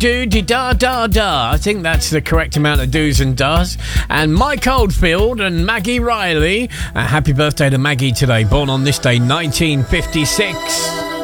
Do-de-da-da-da. I think that's the correct amount of do's and does. And Mike Oldfield and Maggie Riley. Happy birthday to Maggie today, born on this day, 1956.